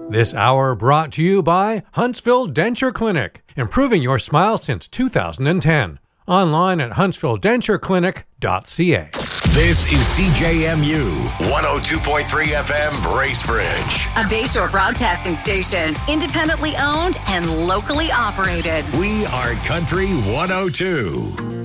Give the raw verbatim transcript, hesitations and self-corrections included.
This hour brought to you by Huntsville Denture Clinic, improving your smile since two thousand ten. Online at huntsville denture clinic dot c a. This is C J M U one oh two point three F M Bracebridge, a Bayshore broadcasting station, independently owned and locally operated. We are Country one oh two.